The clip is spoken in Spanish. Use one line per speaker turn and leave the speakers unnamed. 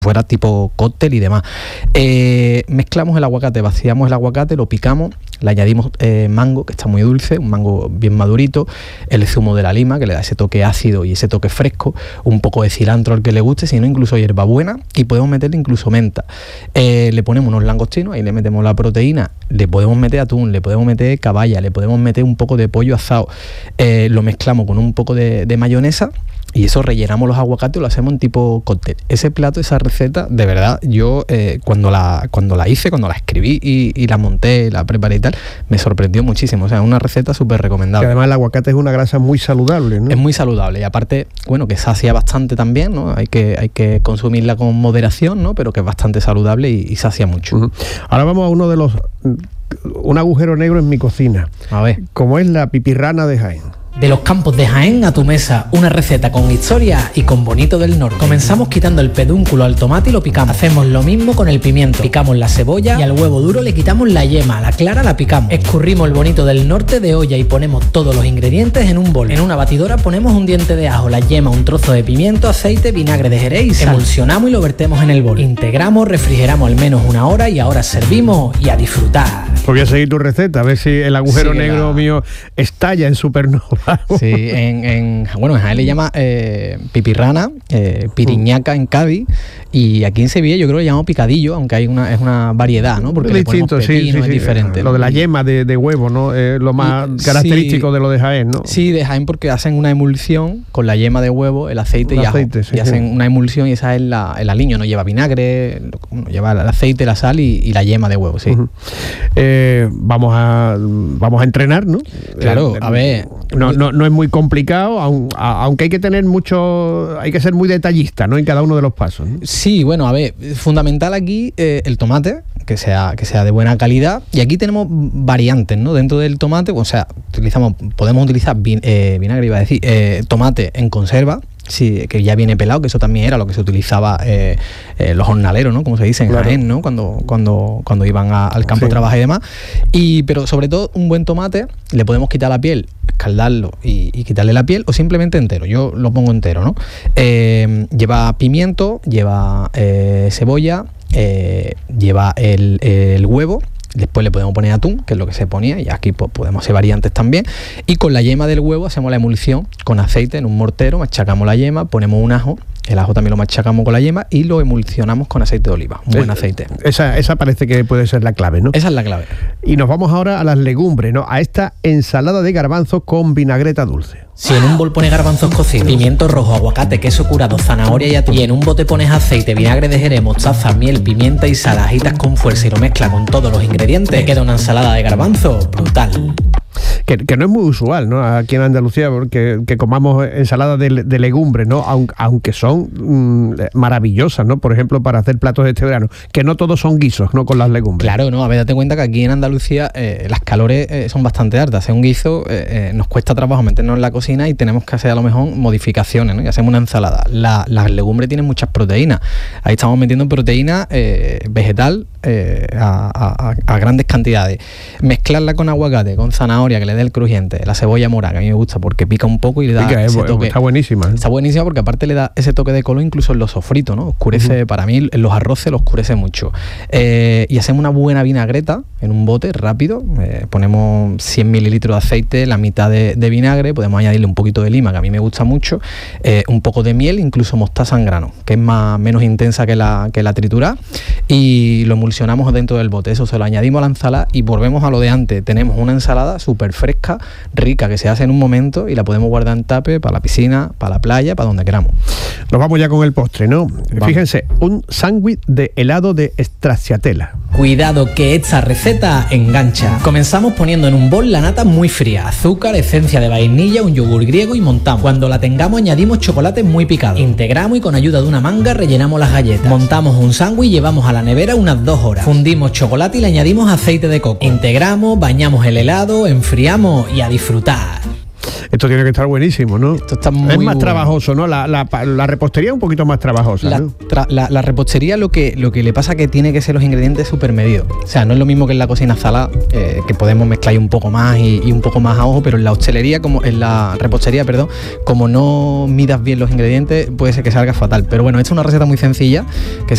fuera tipo cóctel y demás. Mezclamos el aguacate, vaciamos el aguacate, lo picamos, le añadimos mango, que está muy dulce, un mango bien madurito, el zumo de la lima, que le da ese toque ácido y ese toque fresco, un poco de cilantro al que le guste, si no incluso hierbabuena, y podemos meterle incluso menta. Le ponemos unos langostinos, ahí le metemos la proteína, le podemos meter atún, le podemos meter caballa, le podemos meter un poco de pollo asado, lo mezclamos con un poco de mayonesa, y eso rellenamos los aguacates y lo hacemos en tipo cóctel. Ese plato, esa receta, de verdad, yo cuando la hice, cuando la escribí y la monté, la preparé y tal, me sorprendió muchísimo. O sea, es una receta súper recomendable.
Y además el aguacate es una grasa muy saludable, ¿no?
Es muy saludable y aparte, bueno, que sacia bastante también, ¿no? Hay que consumirla con moderación, ¿no? Pero que es bastante saludable y sacia mucho.
Uh-huh. Ahora vamos a uno de los... un agujero negro en mi cocina.
A ver.
Como es la pipirrana de Jaén.
De los campos de Jaén a tu mesa, una receta con historia y con bonito del norte. Comenzamos quitando el pedúnculo al tomate y lo picamos. Hacemos lo mismo con el pimiento. Picamos la cebolla y al huevo duro le quitamos la yema, la clara la picamos. Escurrimos el bonito del norte de olla y ponemos todos los ingredientes en un bol. En una batidora ponemos un diente de ajo, la yema, un trozo de pimiento, aceite, vinagre de Jerez y sal. Emulsionamos y lo vertemos en el bol. Integramos, refrigeramos al menos una hora y ahora servimos y a disfrutar.
Pues voy a seguir tu receta, a ver si el agujero negro mío estalla en supernova.
Sí, en Jaén le llama pipirrana, piriñaca en Cádiz, y aquí en Sevilla yo creo que le llamamos picadillo, aunque es una variedad, ¿no? Porque
es distinto,
pepino, es diferente.
Lo de la yema de huevo, ¿no? Lo más característico de lo de Jaén, ¿no?
Sí, de Jaén, porque hacen una emulsión con la yema de huevo, el aceite y ajo.
Sí,
y hacen una emulsión y esa es el aliño, no lleva vinagre, lleva el aceite, la sal y la yema de huevo, sí.
Uh-huh. Vamos a entrenar, ¿no?
Claro, a ver...
No es muy complicado, aunque hay que tener hay que ser muy detallista, ¿no? En cada uno de los pasos, ¿no?
Sí, bueno, a ver, fundamental aquí el tomate, que sea de buena calidad, y aquí tenemos variantes, ¿no? Dentro del tomate, o sea, podemos utilizar vinagre, iba a decir, tomate en conserva. Sí, que ya viene pelado, que eso también era lo que se utilizaba los jornaleros, ¿no? Como se dice en Jaén, ¿no? Cuando iban al campo de trabajo y demás. Pero sobre todo un buen tomate, le podemos quitar la piel, escaldarlo y quitarle la piel, o simplemente entero. Yo lo pongo entero, ¿no? Lleva pimiento, lleva cebolla, lleva el huevo. Después le podemos poner atún, que es lo que se ponía, y aquí pues, podemos hacer variantes también. Y con la yema del huevo hacemos la emulsión con aceite en un mortero, machacamos la yema, ponemos un ajo, el ajo también lo machacamos con la yema y lo emulsionamos con aceite de oliva, un buen aceite.
Esa parece que puede ser la clave, ¿no?
Esa es la clave.
Y nos vamos ahora a las legumbres, ¿no? A esta ensalada de garbanzos con vinagreta dulce.
Si en un bol pones garbanzos cocidos, pimiento rojo, aguacate, queso curado, zanahoria y atún, y en un bote pones aceite, vinagre de Jerez, mostaza, miel, pimienta y sal, agitas con fuerza y lo mezclas con todos los ingredientes, te queda una ensalada de garbanzos brutal.
Que no es muy usual, ¿no? Aquí en Andalucía, porque que comamos ensaladas de legumbres, ¿no? Aunque son maravillosas, ¿no? Por ejemplo, para hacer platos de este verano, que no todos son guisos, ¿no? Con las legumbres.
Claro, no, a ver, date cuenta que aquí en Andalucía las calores son bastante altas. Hacer un guiso nos cuesta trabajo meternos en la cocina y tenemos que hacer a lo mejor modificaciones, ¿no? Y hacemos una ensalada. Las legumbres tienen muchas proteínas. Ahí estamos metiendo proteína vegetal a grandes cantidades. Mezclarla con aguacate, con zanahoria, que le dé el crujiente, la cebolla morada, que a mí me gusta porque pica un poco y le da ese toque.
Está buenísima.
Está buenísima porque aparte le da ese toque de color incluso en los sofritos, ¿no? Oscurece, para mí en los arroces lo oscurece mucho. Y hacemos una buena vinagreta en un bote rápido, ponemos 100 mililitros de aceite, la mitad de vinagre, podemos añadirle un poquito de lima, que a mí me gusta mucho, un poco de miel, incluso mostaza en grano, que es menos intensa que la triturada, y lo emulsionamos dentro del bote. Eso se lo añadimos a la ensalada y volvemos a lo de antes. Tenemos una ensalada súper fresca, rica, que se hace en un momento y la podemos guardar en tape para la piscina, para la playa, para donde queramos.
Nos vamos ya con el postre, ¿no? Vamos. Fíjense, un sándwich de helado de stracciatella.
Cuidado que esta receta engancha. Comenzamos poniendo en un bol la nata muy fría, azúcar, esencia de vainilla, un yogur griego y montamos. Cuando la tengamos añadimos chocolate muy picado. Integramos y con ayuda de una manga rellenamos las galletas. Montamos un sándwich y llevamos a la nevera unas 2 horas. Fundimos chocolate y le añadimos aceite de coco. Integramos, bañamos el helado, enfriamos y a disfrutar.
Esto tiene que estar buenísimo, ¿no?
Esto está muy
es más
bueno.
Trabajoso, ¿no? La repostería es un poquito más trabajosa, ¿no?
La repostería lo que le pasa que tiene que ser los ingredientes súper medidos. O sea, no es lo mismo que en la cocina salada, que podemos mezclar un poco más y un poco más a ojo, pero en la hostelería, como en la repostería, perdón, como no midas bien los ingredientes, puede ser que salga fatal. Pero bueno, esta es una receta muy sencilla que